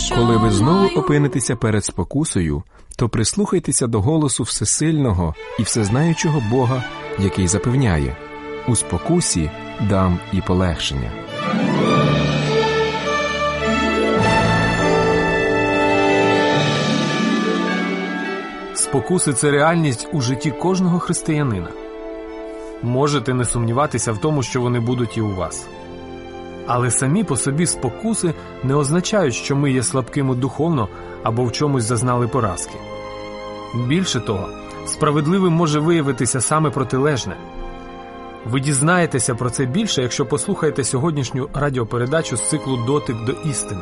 Коли ви знову опинитеся перед спокусою, то прислухайтеся до голосу всесильного і всезнаючого Бога, який запевняє: «У спокусі дам і полегшення». Спокуси – це реальність у житті кожного християнина. Можете не сумніватися в тому, що вони будуть і у вас. Але самі по собі спокуси не означають, що ми є слабкими духовно або в чомусь зазнали поразки. Більше того, справедливим може виявитися саме протилежне. Ви дізнаєтеся про це більше, якщо послухаєте сьогоднішню радіопередачу з циклу «Дотик до істини».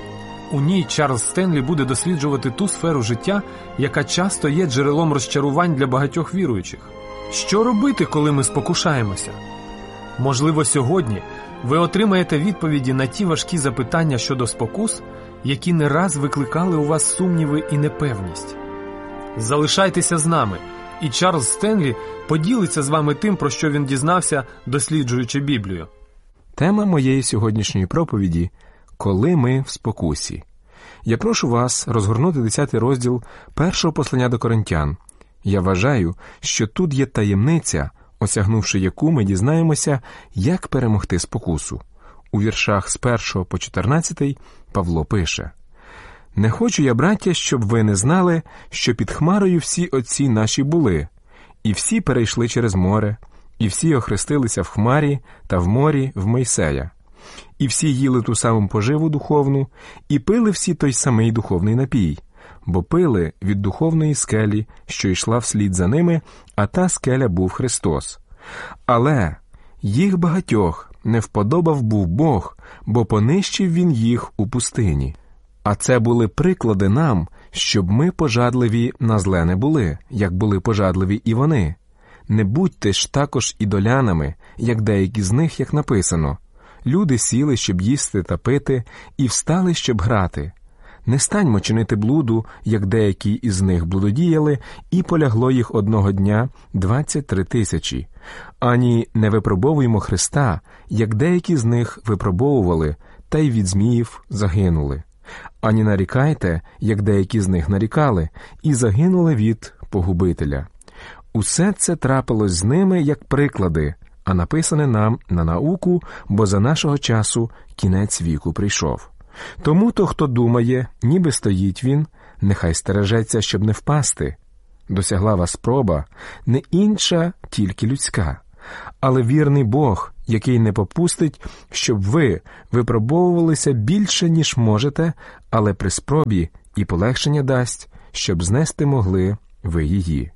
У ній Чарльз Стенлі буде досліджувати ту сферу життя, яка часто є джерелом розчарувань для багатьох віруючих. Що робити, коли ми спокушаємося? Можливо, сьогодні ви отримаєте відповіді на ті важкі запитання щодо спокус, які не раз викликали у вас сумніви і непевність. Залишайтеся з нами, і Чарльз Стенлі поділиться з вами тим, про що він дізнався, досліджуючи Біблію. Тема моєї сьогоднішньої проповіді – «Коли ми в спокусі». Я прошу вас розгорнути 10 розділ першого послання до Коринтян. Я вважаю, що тут є таємниця, осягнувши яку ми дізнаємося, як перемогти спокусу. У віршах з 1 по 14 Павло пише: «Не хочу я, браття, щоб ви не знали, що під хмарою всі отці наші були, і всі перейшли через море, і всі охрестилися в хмарі та в морі в Мойсея. І всі їли ту саму поживу духовну, і пили всі той самий духовний напій, бо пили від духовної скелі, що йшла вслід за ними, а та скеля був Христос. Але їх багатьох не вподобав був Бог, бо понищив він їх у пустині. А це були приклади нам, щоб ми пожадливі на зле не були, як були пожадливі і вони. Не будьте ж також ідолянами, як деякі з них, як написано. Люди сіли, щоб їсти та пити, і встали, щоб грати. Не станьмо чинити блуду, як деякі із них блудодіяли, і полягло їх одного дня 23 тисячі. Ані не випробовуймо Христа, як деякі з них випробовували, та й від зміїв загинули. Ані нарікайте, як деякі з них нарікали, і загинули від погубителя. Усе це трапилось з ними як приклади, а написане нам на науку, бо за нашого часу кінець віку прийшов. Тому то, хто думає, ніби стоїть він, нехай стережеться, щоб не впасти. Досягла вас спроба, не інша, тільки людська. Але вірний Бог, який не попустить, щоб ви випробовувалися більше, ніж можете, але при спробі і полегшення дасть, щоб знести могли ви її.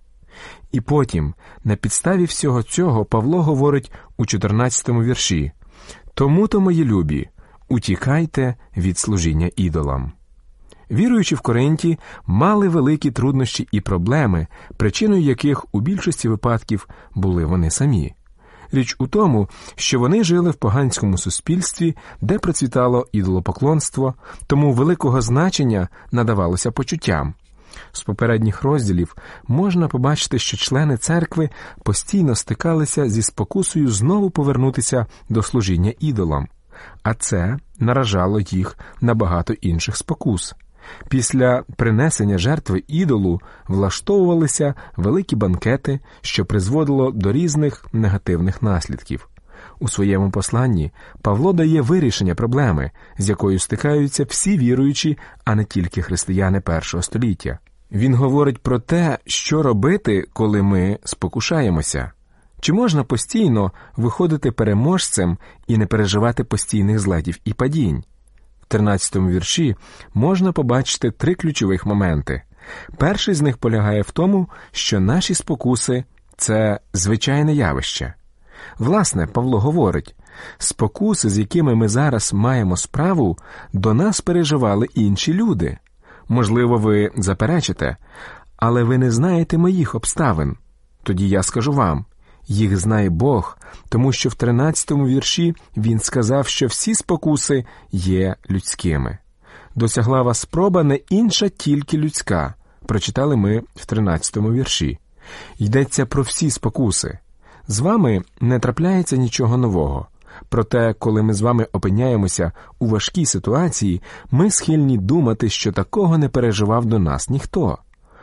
І потім, на підставі всього цього, Павло говорить у 14-му вірші: «Тому-то, мої любі, утікайте від служіння ідолам». Віруючі в Коринті мали великі труднощі і проблеми, причиною яких у більшості випадків були вони самі. Річ у тому, що вони жили в поганському суспільстві, де процвітало ідолопоклонство, тому великого значення надавалося почуттям. З попередніх розділів можна побачити, що члени церкви постійно стикалися зі спокусою знову повернутися до служіння ідолам, а це наражало їх на багато інших спокус. Після принесення жертви ідолу влаштовувалися великі банкети, що призводило до різних негативних наслідків. У своєму посланні Павло дає вирішення проблеми, з якою стикаються всі віруючі, а не тільки християни першого століття. Він говорить про те, що робити, коли ми спокушаємося. Чи можна постійно виходити переможцем і не переживати постійних злетів і падінь? В 13-му вірші можна побачити 3 ключових моменти. Перший з них полягає в тому, що наші спокуси – це звичайне явище. Власне, Павло говорить, спокуси, з якими ми зараз маємо справу, до нас переживали інші люди. Можливо, ви заперечите, але ви не знаєте моїх обставин. Тоді я скажу вам, їх знає Бог, тому що в 13-му вірші він сказав, що всі спокуси є людськими. Досягла вас спроба не інша, тільки людська. Прочитали ми в 13-му вірші. Йдеться про всі спокуси. З вами не трапляється нічого нового. Проте, коли ми з вами опиняємося у важкій ситуації, ми схильні думати, що такого не переживав до нас ніхто.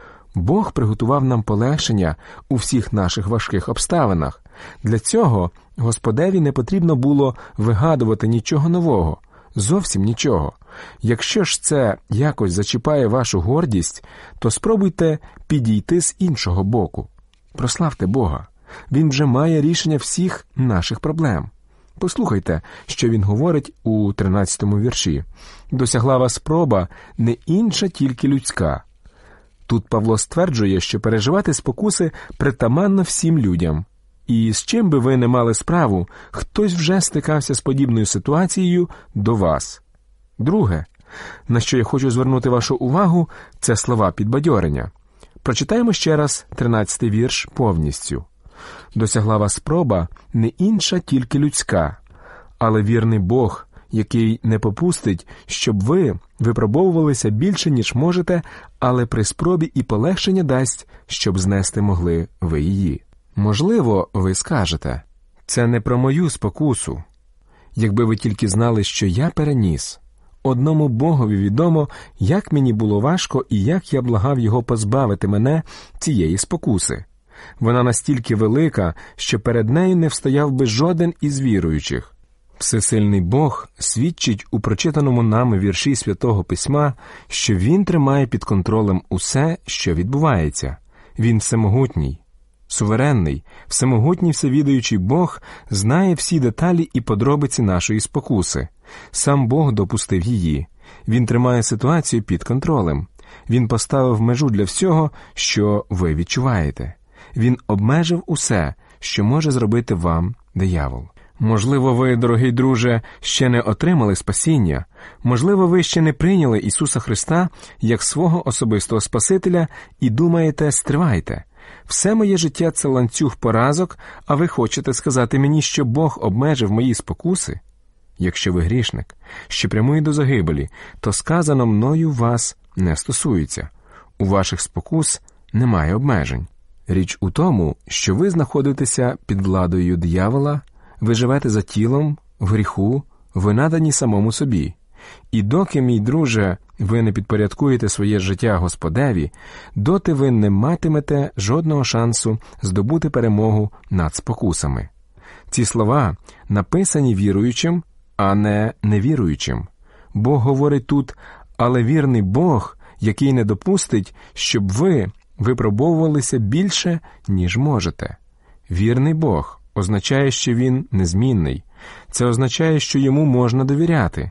Бог приготував нам полегшення у всіх наших важких обставинах. Для цього Господеві не потрібно було вигадувати нічого нового, зовсім нічого. Якщо ж це якось зачіпає вашу гордість, то спробуйте підійти з іншого боку. Прославте Бога. Він вже має рішення всіх наших проблем. Послухайте, що він говорить у 13-му вірші. «Досягла вас спроба не інша, тільки людська». Тут Павло стверджує, що переживати спокуси притаманно всім людям. І з чим би ви не мали справу, хтось вже стикався з подібною ситуацією до вас. Друге, на що я хочу звернути вашу увагу, це слова підбадьорення. Прочитаємо ще раз 13-й вірш повністю. «Досягла вас спроба не інша, тільки людська, але вірний Бог, який не попустить, щоб ви випробовувалися більше, ніж можете, але при спробі і полегшення дасть, щоб знести могли ви її». Можливо, ви скажете, це не про мою спокусу. Якби ви тільки знали, що я переніс. Одному Богові відомо, як мені було важко і як я благав його позбавити мене цієї спокуси. Вона настільки велика, що перед нею не встояв би жоден із віруючих. Всесильний Бог свідчить у прочитаному нами вірші Святого Письма, що Він тримає під контролем усе, що відбувається. Він всемогутній, суверенний, всемогутній всевідаючий Бог знає всі деталі і подробиці нашої спокуси. Сам Бог допустив її. Він тримає ситуацію під контролем. Він поставив межу для всього, що ви відчуваєте. Він обмежив усе, що може зробити вам диявол. Можливо, ви, дорогий друже, ще не отримали спасіння. Можливо, ви ще не прийняли Ісуса Христа як свого особистого Спасителя і думаєте, стривайте. Все моє життя – це ланцюг поразок, а ви хочете сказати мені, що Бог обмежив мої спокуси? Якщо ви грішник, що прямує до загибелі, то сказано мною вас не стосується. У ваших спокус немає обмежень. Річ у тому, що ви знаходитеся під владою диявола, ви живете за тілом, в гріху, ви надані самому собі. І доки, мій друже, ви не підпорядкуєте своє життя Господеві, доти ви не матимете жодного шансу здобути перемогу над спокусами. Ці слова написані віруючим, а не невіруючим. Бог говорить тут, але вірний Бог, який не допустить, щоб ви випробовувалися більше, ніж можете. Вірний Бог означає, що Він незмінний. Це означає, що Йому можна довіряти.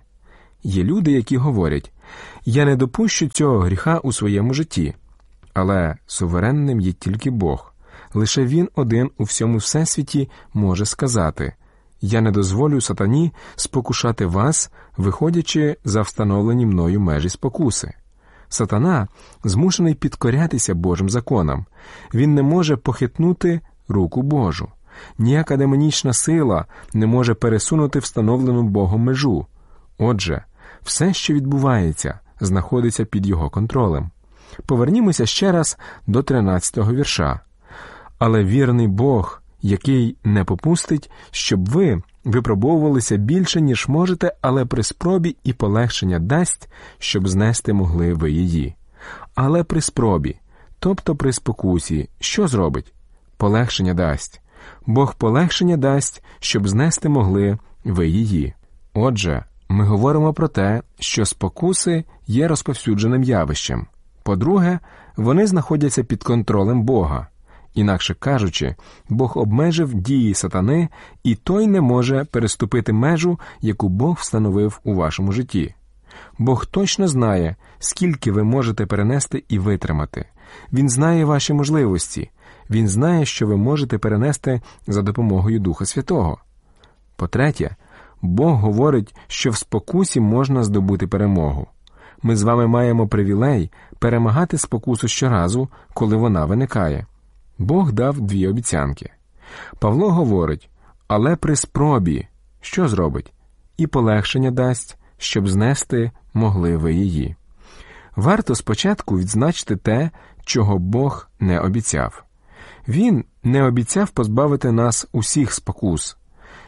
Є люди, які говорять, «Я не допущу цього гріха у своєму житті». Але суверенним є тільки Бог. Лише Він один у всьому всесвіті може сказати, «Я не дозволю сатані спокушати вас, виходячи за встановлені мною межі спокуси». Сатана змушений підкорятися Божим законам. Він не може похитнути руку Божу. Ніяка демонічна сила не може пересунути встановлену Богом межу. Отже, все, що відбувається, знаходиться під його контролем. Повернімося ще раз до 13-го вірша. «Але вірний Бог, який не попустить, щоб ви випробовувалися більше, ніж можете, але при спробі і полегшення дасть, щоб знести могли ви її». Але при спробі, тобто при спокусі, що зробить? Полегшення дасть. Бог полегшення дасть, щоб знести могли ви її. Отже, ми говоримо про те, що спокуси є розповсюдженим явищем. По-друге, вони знаходяться під контролем Бога. Інакше кажучи, Бог обмежив дії сатани, і той не може переступити межу, яку Бог встановив у вашому житті. Бог точно знає, скільки ви можете перенести і витримати. Він знає ваші можливості. Він знає, що ви можете перенести за допомогою Духа Святого. По-третє, Бог говорить, що в спокусі можна здобути перемогу. Ми з вами маємо привілей перемагати спокусу щоразу, коли вона виникає. Бог дав 2 обіцянки. Павло говорить, але при спробі, що зробить? І полегшення дасть, щоб знести могли ви її. Варто спочатку відзначити те, чого Бог не обіцяв. Він не обіцяв позбавити нас усіх спокус.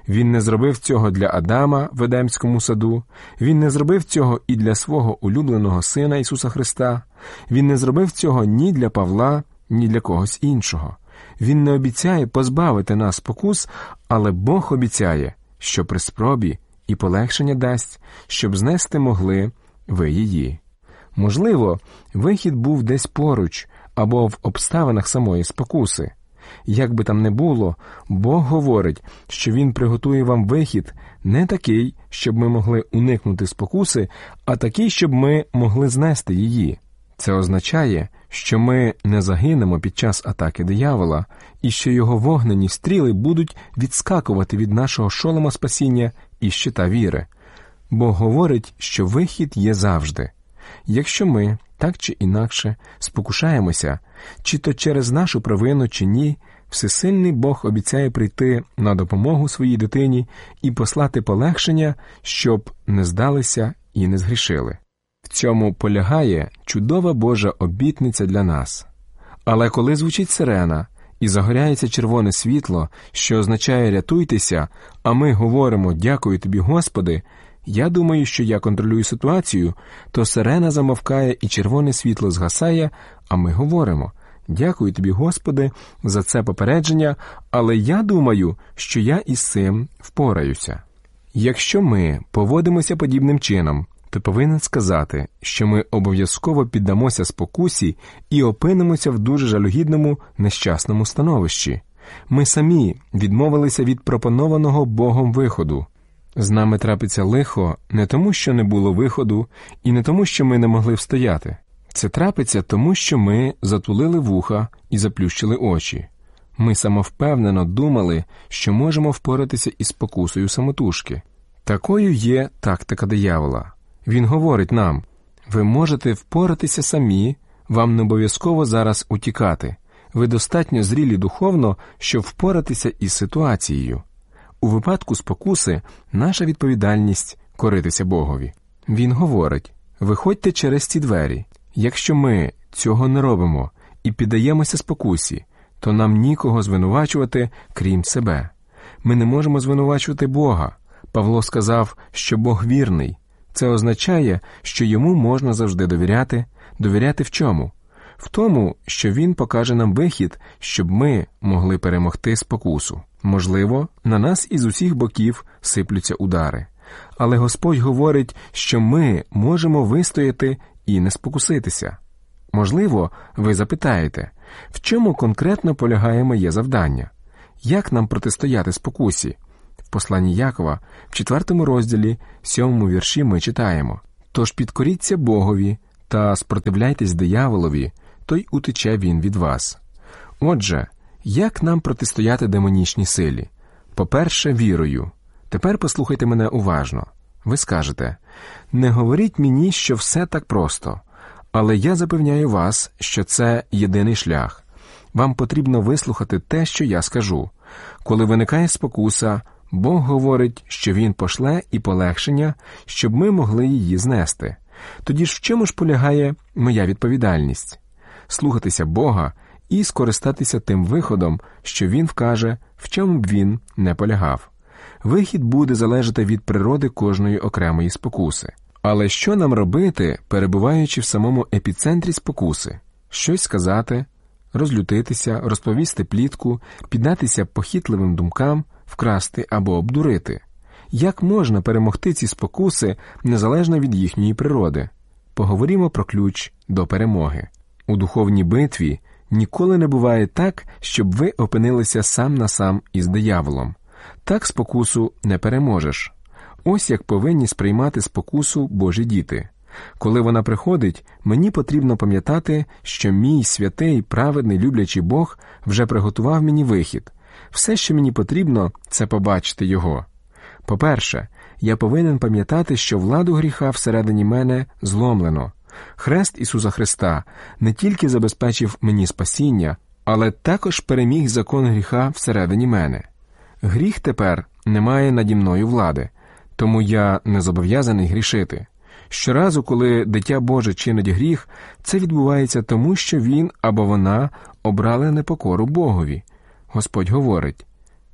Він не зробив цього для Адама в Едемському саду, Він не зробив цього і для свого улюбленого Сина Ісуса Христа, Він не зробив цього ні для Павла, ні для когось іншого. Він не обіцяє позбавити нас спокус, але Бог обіцяє, що при спробі і полегшення дасть, щоб знести могли ви її. Можливо, вихід був десь поруч або в обставинах самої спокуси. Як би там не було, Бог говорить, що Він приготує вам вихід не такий, щоб ми могли уникнути спокуси, а такий, щоб ми могли знести її. Це означає, що ми не загинемо під час атаки диявола, і що його вогнені стріли будуть відскакувати від нашого шолома спасіння і щита віри. Бог говорить, що вихід є завжди. Якщо ми, так чи інакше, спокушаємося, чи то через нашу провину, чи ні, всесильний Бог обіцяє прийти на допомогу своїй дитині і послати полегшення, щоб не здалися і не згрішили. В цьому полягає чудова Божа обітниця для нас. Але коли звучить сирена і загоряється червоне світло, що означає «рятуйтеся», а ми говоримо «дякую тобі, Господи», я думаю, що я контролюю ситуацію, то сирена замовкає і червоне світло згасає, а ми говоримо «дякую тобі, Господи, за це попередження, але я думаю, що я із цим впораюся». Якщо ми поводимося подібним чином, то повинен сказати, що ми обов'язково піддамося спокусі і опинимося в дуже жалюгідному, нещасному становищі. Ми самі відмовилися від пропонованого Богом виходу. З нами трапиться лихо не тому, що не було виходу, і не тому, що ми не могли встояти. Це трапиться тому, що ми затулили вуха і заплющили очі. Ми самовпевнено думали, що можемо впоратися із спокусою самотужки. Такою є тактика диявола. Він говорить нам, ви можете впоратися самі, вам не обов'язково зараз утікати. Ви достатньо зрілі духовно, щоб впоратися із ситуацією. У випадку спокуси наша відповідальність – коритися Богові. Він говорить, виходьте через ці двері. Якщо ми цього не робимо і піддаємося спокусі, то нам нікого звинувачувати, крім себе. Ми не можемо звинувачувати Бога. Павло сказав, що Бог вірний. Це означає, що йому можна завжди довіряти. Довіряти в чому? В тому, що він покаже нам вихід, щоб ми могли перемогти спокусу. Можливо, на нас із усіх боків сиплються удари. Але Господь говорить, що ми можемо вистояти і не спокуситися. Можливо, ви запитаєте, в чому конкретно полягає моє завдання? Як нам протистояти спокусі? В посланні Якова, в 4 розділі, 7 вірші ми читаємо: «Тож підкоріться Богові та спротивляйтесь дияволові, то й утече він від вас». Отже, як нам протистояти демонічній силі? По-перше, вірою. Тепер послухайте мене уважно. Ви скажете, не говоріть мені, що все так просто, але я запевняю вас, що це єдиний шлях. Вам потрібно вислухати те, що я скажу. Коли виникає спокуса, Бог говорить, що Він пошле і полегшення, щоб ми могли її знести. Тоді ж в чому ж полягає моя відповідальність? Слухатися Бога і скористатися тим виходом, що Він вкаже, в чому б він не полягав. Вихід буде залежати від природи кожної окремої спокуси. Але що нам робити, перебуваючи в самому епіцентрі спокуси? Щось сказати, розлютитися, розповісти плітку, піддатися похитливим думкам, вкрасти або обдурити? Як можна перемогти ці спокуси, незалежно від їхньої природи? Поговоримо про ключ до перемоги. У духовній битві ніколи не буває так, щоб ви опинилися сам на сам із дияволом. Так спокусу не переможеш. Ось як повинні сприймати спокусу Божі діти. Коли вона приходить, мені потрібно пам'ятати, що мій святий, праведний, люблячий Бог вже приготував мені вихід. Все, що мені потрібно, це побачити Його. По-перше, я повинен пам'ятати, що владу гріха всередині мене зломлено. Хрест Ісуса Христа не тільки забезпечив мені спасіння, але також переміг закон гріха всередині мене. Гріх тепер не має наді мною влади, тому я не зобов'язаний грішити. Щоразу, коли дитя Боже чинить гріх, це відбувається тому, що він або вона обрали непокору Богові. Господь говорить: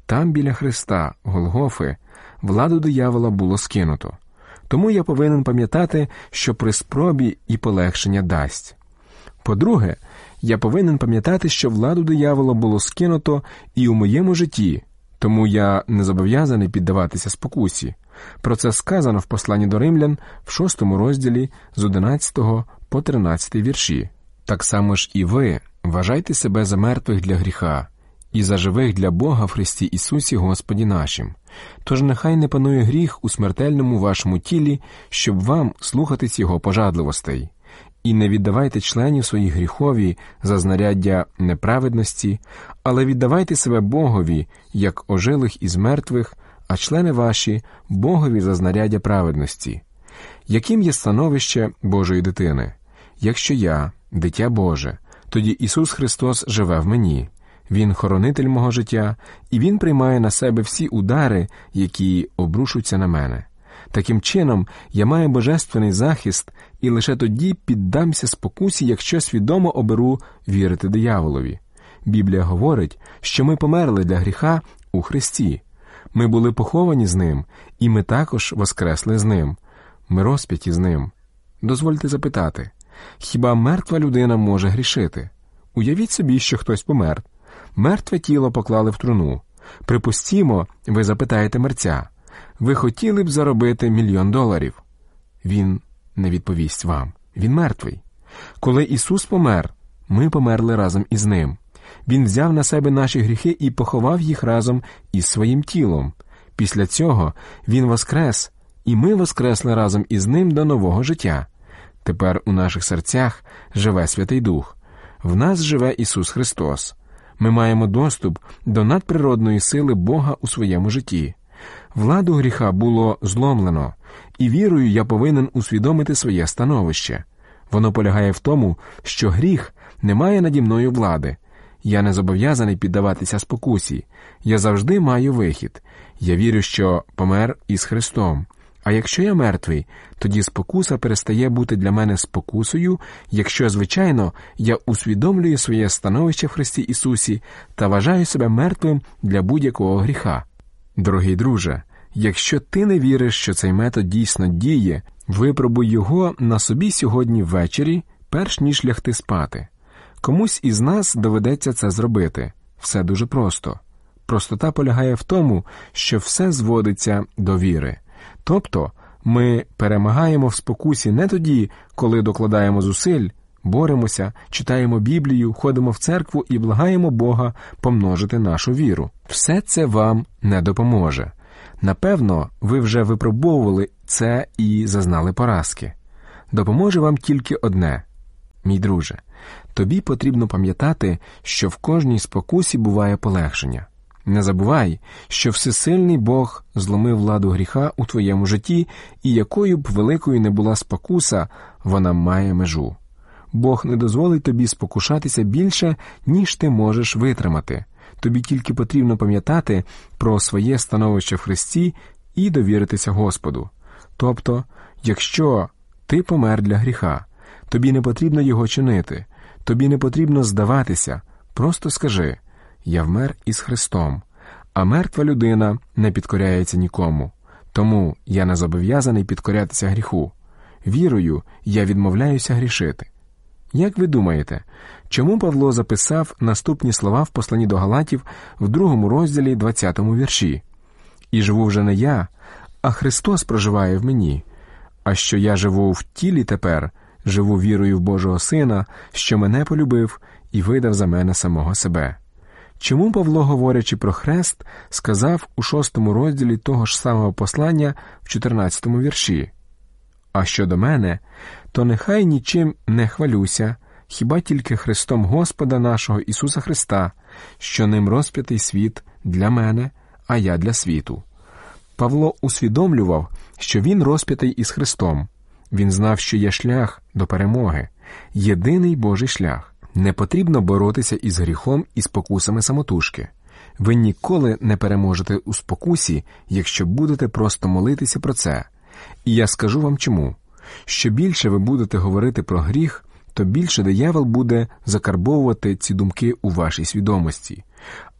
Там, біля Христа, Голгофи, владу диявола було скинуто. Тому я повинен пам'ятати, що при спробі і полегшення дасть. По-друге, я повинен пам'ятати, що владу диявола було скинуто і у моєму житті, тому я не зобов'язаний піддаватися спокусі. Про це сказано в посланні до Римлян в 6 розділі з 11 по 13 вірші. Так само ж і ви вважайте себе за мертвих для гріха і за живих для Бога в Христі Ісусі Господі нашим. Тож нехай не панує гріх у смертельному вашому тілі, щоб вам слухатись його пожадливостей. І не віддавайте членів своїх гріхові за знаряддя неправедності, але віддавайте себе Богові, як ожилих із мертвих, а члени ваші – Богові за знаряддя праведності. Яким є становище Божої дитини? Якщо я – дитя Боже, тоді Ісус Христос живе в мені. Він – хоронитель мого життя, і Він приймає на себе всі удари, які обрушуються на мене. Таким чином, я маю божественний захист і лише тоді піддамся спокусі, якщо свідомо оберу вірити дияволові. Біблія говорить, що ми померли для гріха у Христі. Ми були поховані з Ним, і ми також воскресли з Ним. Ми розп'яті з Ним. Дозвольте запитати, хіба мертва людина може грішити? Уявіть собі, що хтось помер. Мертве тіло поклали в труну. Припустімо, ви запитаєте мерця, ви хотіли б заробити $1 мільйон? Він не відповість вам. Він мертвий. Коли Ісус помер, ми померли разом із Ним. Він взяв на себе наші гріхи і поховав їх разом із своїм тілом. Після цього Він воскрес, і ми воскресли разом із Ним до нового життя. Тепер у наших серцях живе Святий Дух. В нас живе Ісус Христос. Ми маємо доступ до надприродної сили Бога у своєму житті. Владу гріха було зломлено, і вірою я повинен усвідомити своє становище. Воно полягає в тому, що гріх не має наді мною влади. Я не зобов'язаний піддаватися спокусі. Я завжди маю вихід. Я вірю, що помер із Христом. А якщо я мертвий, тоді спокуса перестає бути для мене спокусою, якщо, звичайно, я усвідомлюю своє становище в Христі Ісусі та вважаю себе мертвим для будь-якого гріха. Дорогий друже, якщо ти не віриш, що цей метод дійсно діє, випробуй його на собі сьогодні ввечері, перш ніж лягти спати. Комусь із нас доведеться це зробити. Все дуже просто. Простота полягає в тому, що все зводиться до віри. Тобто, ми перемагаємо в спокусі не тоді, коли докладаємо зусиль, боремося, читаємо Біблію, ходимо в церкву і благаємо Бога помножити нашу віру. Все це вам не допоможе. Напевно, ви вже випробовували це і зазнали поразки. Допоможе вам тільки одне. Мій друже, тобі потрібно пам'ятати, що в кожній спокусі буває полегшення. Не забувай, що всесильний Бог зломив владу гріха у твоєму житті, і якою б великою не була спокуса, вона має межу. Бог не дозволить тобі спокушатися більше, ніж ти можеш витримати. Тобі тільки потрібно пам'ятати про своє становище в Христі і довіритися Господу. Тобто, якщо ти помер для гріха, тобі не потрібно його чинити, тобі не потрібно здаватися, просто скажи: «Я вмер із Христом», а мертва людина не підкоряється нікому, тому я не зобов'язаний підкорятися гріху. Вірою я відмовляюся грішити. Як ви думаєте, чому Павло записав наступні слова в посланні до Галатів в 2 розділі 20 вірші? «І живу вже не я, а Христос проживає в мені. А що я живу в тілі тепер, живу вірою в Божого Сина, що мене полюбив і видав за мене самого себе». Чому Павло, говорячи про хрест, сказав у 6 розділі того ж самого послання в 14 вірші: «А щодо мене, то нехай нічим не хвалюся, хіба тільки Христом Господа нашого Ісуса Христа, що ним розп'ятий світ для мене, а я для світу». Павло усвідомлював, що він розп'ятий із Христом. Він знав, що є шлях до перемоги, єдиний Божий шлях. Не потрібно боротися із гріхом і спокусами самотужки. Ви ніколи не переможете у спокусі, якщо будете просто молитися про це. І я скажу вам чому. Що більше ви будете говорити про гріх, то більше диявол буде закарбовувати ці думки у вашій свідомості.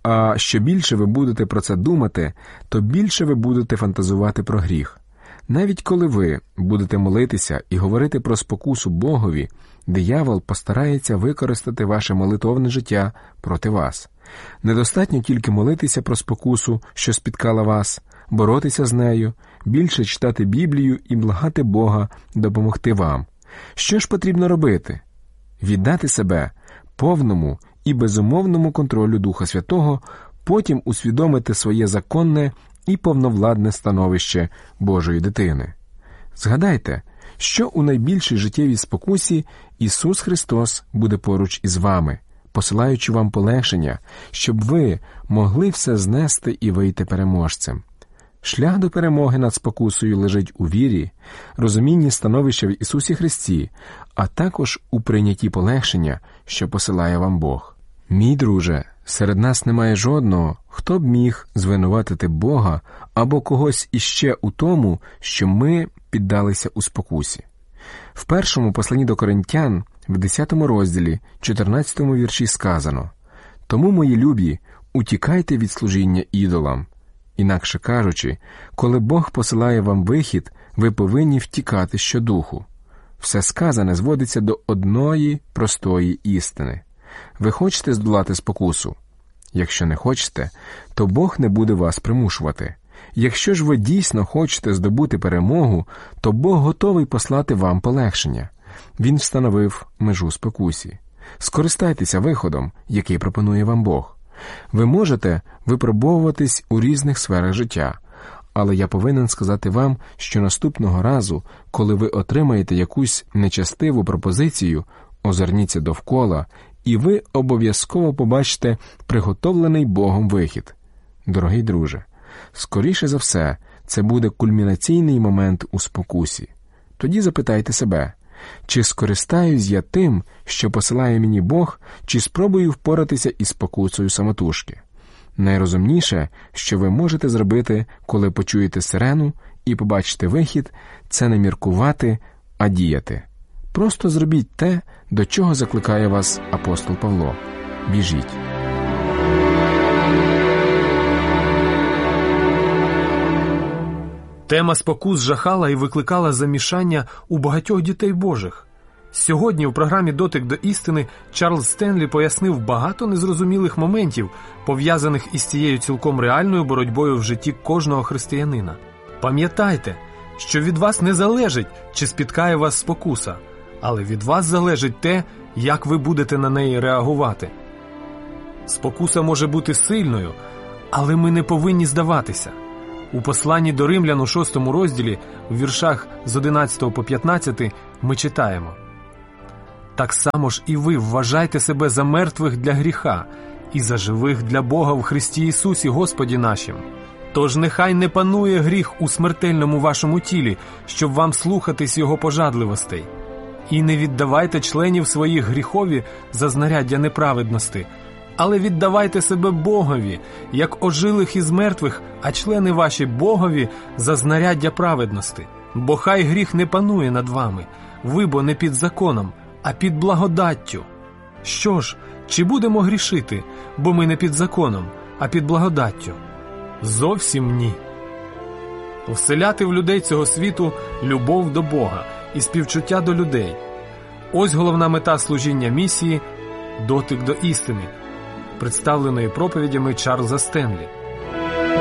А що більше ви будете про це думати, то більше ви будете фантазувати про гріх. Навіть коли ви будете молитися і говорити про спокусу Богові, диявол постарається використати ваше молитовне життя проти вас. Недостатньо тільки молитися про спокусу, що спіткала вас, боротися з нею, більше читати Біблію і благати Бога допомогти вам. Що ж потрібно робити? Віддати себе повному і безумовному контролю Духа Святого, потім усвідомити своє законне і повновладне становище Божої дитини. Згадайте, що у найбільшій життєвій спокусі Ісус Христос буде поруч із вами, посилаючи вам полегшення, щоб ви могли все знести і вийти переможцем. Шлях до перемоги над спокусою лежить у вірі, розумінні становища в Ісусі Христі, а також у прийнятті полегшення, що посилає вам Бог. Мій друже, серед нас немає жодного, хто б міг звинуватити Бога або когось іще у тому, що ми піддалися у спокусі. В першому посланні до Коринтян, в 10 розділі, 14 вірші сказано: «Тому, мої любі, утікайте від служіння ідолам». Інакше кажучи, коли Бог посилає вам вихід, ви повинні втікати щодуху. Все сказане зводиться до одної простої істини. Ви хочете здолати спокусу? Якщо не хочете, то Бог не буде вас примушувати. Якщо ж ви дійсно хочете здобути перемогу, то Бог готовий послати вам полегшення. Він встановив межу спокусі. Скористайтеся виходом, який пропонує вам Бог. Ви можете випробовуватись у різних сферах життя, але я повинен сказати вам, що наступного разу, коли ви отримаєте якусь нечестиву пропозицію, озирніться довкола, і ви обов'язково побачите приготовлений Богом вихід. Дорогий друже, скоріше за все, це буде кульмінаційний момент у спокусі. Тоді запитайте себе, чи скористаюсь я тим, що посилає мені Бог, чи спробую впоратися із спокусою самотужки? Найрозумніше, що ви можете зробити, коли почуєте сирену і побачите вихід, це не міркувати, а діяти. Просто зробіть те, до чого закликає вас апостол Павло. Біжіть. Тема спокус жахала і викликала замішання у багатьох дітей Божих. Сьогодні у програмі «Дотик до істини» Чарльз Стенлі пояснив багато незрозумілих моментів, пов'язаних із цією цілком реальною боротьбою в житті кожного християнина. Пам'ятайте, що від вас не залежить, чи спіткає вас спокуса, але від вас залежить те, як ви будете на неї реагувати. Спокуса може бути сильною, але ми не повинні здаватися. У посланні до Римлян у 6 розділі, у віршах з 11 по 15, ми читаємо: «Так само ж і ви вважайте себе за мертвих для гріха і за живих для Бога в Христі Ісусі Господі нашим. Тож нехай не панує гріх у смертельному вашому тілі, щоб вам слухатись його пожадливостей. І не віддавайте членів своїх гріхові за знаряддя неправедності, але віддавайте себе Богові, як ожилих із мертвих, а члени ваші Богові за знаряддя праведності. Бо хай гріх не панує над вами, ви бо не під законом, а під благодаттю. Що ж, чи будемо грішити, бо ми не під законом, а під благодаттю? Зовсім ні. Вселяти в людей цього світу любов до Бога і співчуття до людей. Ось головна мета служіння місії «Дотик до істини», представленої проповідями Чарльза Стенлі.